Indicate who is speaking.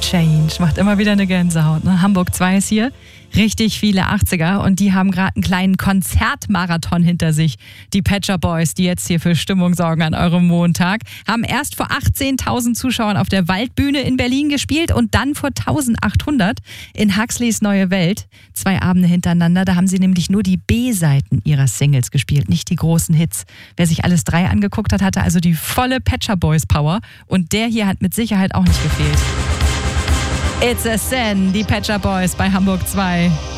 Speaker 1: Change. Macht immer wieder eine Gänsehaut. Ne? Hamburg 2 ist hier. Richtig viele 80er und die haben gerade einen kleinen Konzertmarathon hinter sich. Die Pet Shop Boys, die jetzt hier für Stimmung sorgen an eurem Montag, haben erst vor 18.000 Zuschauern auf der Waldbühne in Berlin gespielt und dann vor 1.800 in Huxleys Neue Welt. 2 Abende hintereinander, da haben sie nämlich nur die B-Seiten ihrer Singles gespielt, nicht die großen Hits. Wer sich alles 3 angeguckt hat, hatte also die volle Pet Shop Boys Power und der hier hat mit Sicherheit auch nicht gefehlt. It's a Sin, die Pet Shop Boys bei Hamburg 2.